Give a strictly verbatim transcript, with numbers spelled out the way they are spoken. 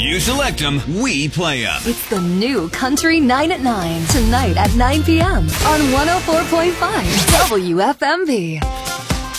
You select them, we play them. It's the new Country nine at nine, tonight at nine p m on one oh four point five W F M V.